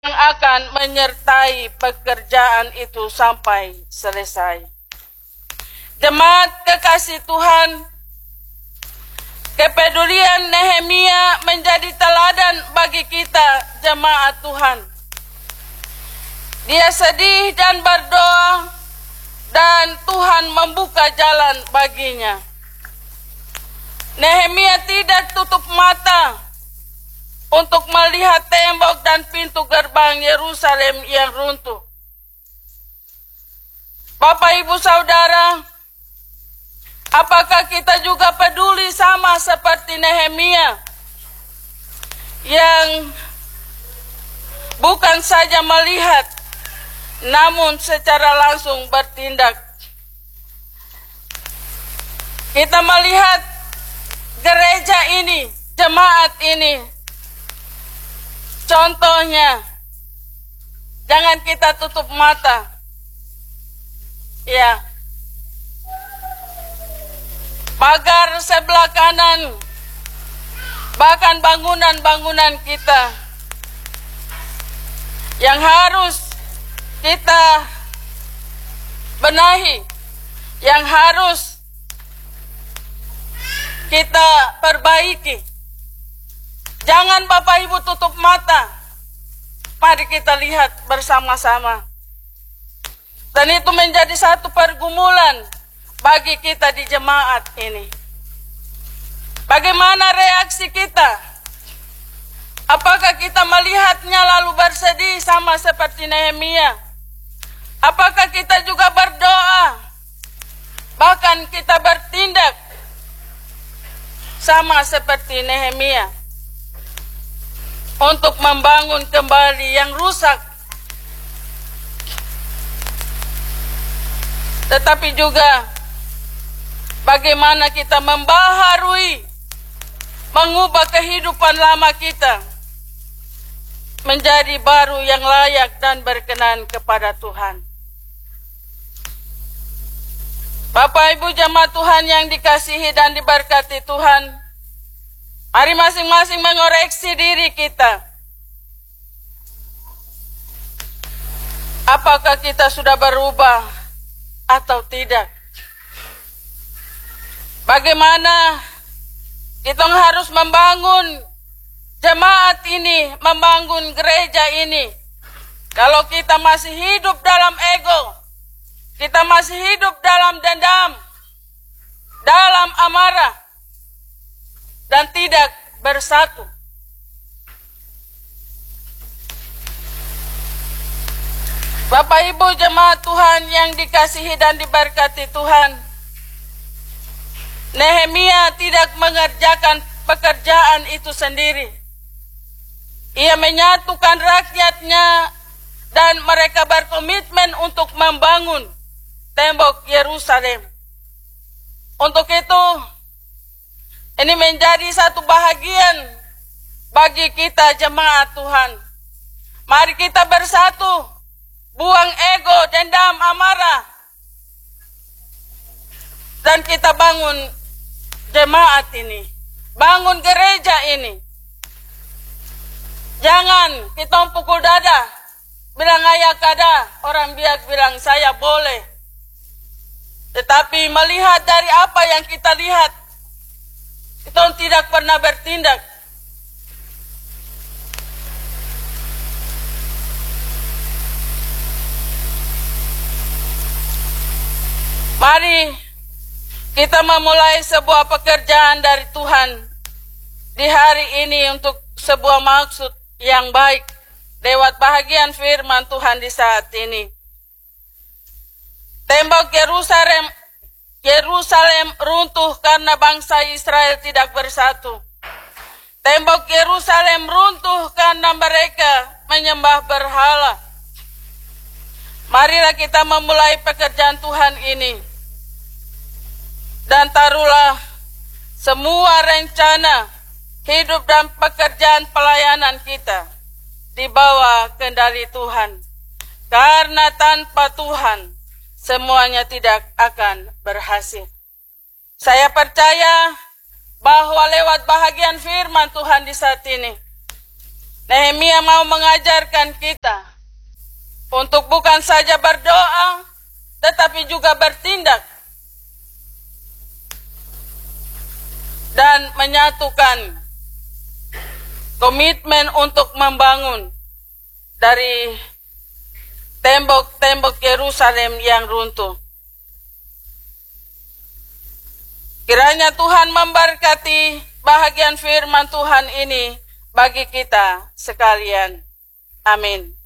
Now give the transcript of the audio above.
yang akan menyertai pekerjaan itu sampai selesai. Jemaat kekasih Tuhan, kepedulian Nehemia menjadi teladan bagi kita jemaat Tuhan. Dia sedih dan berdoa, dan Tuhan membuka jalan baginya. Nehemia tidak tutup mata untuk melihat tembok dan pintu gerbang Yerusalem yang runtuh. Bapak, Ibu, Saudara, apakah kita juga peduli sama seperti Nehemia yang bukan saja melihat, namun secara langsung bertindak? Kita melihat gereja ini, jemaat ini, contohnya, jangan kita tutup mata. Ya, pagar sebelah kanan, bahkan bangunan-bangunan kita yang harus kita benahi, yang harus kita perbaiki. Jangan Bapak Ibu tutup mata. Mari kita lihat bersama-sama. Dan itu menjadi satu pergumulan bagi kita di jemaat ini. Bagaimana reaksi kita? Apakah kita melihatnya lalu bersedih sama seperti Nehemia? Apakah kita juga berdoa? Bahkan kita bertindak sama seperti Nehemia untuk membangun kembali yang rusak. Tetapi juga bagaimana kita membaharui, mengubah kehidupan lama kita menjadi baru yang layak dan berkenan kepada Tuhan. Bapak Ibu jemaat Tuhan yang dikasihi dan diberkati Tuhan, mari masing-masing mengoreksi diri kita. Apakah kita sudah berubah atau tidak? Bagaimana kita harus membangun jemaat ini, membangun gereja ini, kalau kita masih hidup dalam ego, kita masih hidup dalam dendam, dalam amarah, dan tidak bersatu. Bapak Ibu jemaat Tuhan yang dikasihi dan diberkati Tuhan, Nehemia tidak mengerjakan pekerjaan itu sendiri. Ia menyatukan rakyatnya dan mereka berkomitmen untuk membangun tembok Yerusalem. Untuk itu, ini menjadi satu bahagian bagi kita jemaat Tuhan. Mari kita bersatu, buang ego, dendam, amarah, dan kita bangun jemaat ini, bangun gereja ini. Jangan kita pukul dada, bilang ayak kada, orang biak bilang saya boleh. Tetapi melihat dari apa yang kita lihat, kita tidak pernah bertindak. Mari kita memulai sebuah pekerjaan dari Tuhan di hari ini untuk sebuah maksud yang baik lewat bahagian firman Tuhan di saat ini. Tembok Yerusalem runtuh karena bangsa Israel tidak bersatu. Tembok Yerusalem runtuh karena mereka menyembah berhala. Marilah kita memulai pekerjaan Tuhan ini. Dan taruhlah semua rencana hidup dan pekerjaan pelayanan kita di bawah kendali Tuhan. Karena tanpa Tuhan, semuanya tidak akan berhasil. Saya percaya bahwa lewat bahagian firman Tuhan di saat ini, Nehemia mau mengajarkan kita untuk bukan saja berdoa, tetapi juga bertindak dan menyatukan komitmen untuk membangun dari tembok-tembok Yerusalem yang runtuh. Kiranya Tuhan memberkati bahagian firman Tuhan ini bagi kita sekalian. Amin.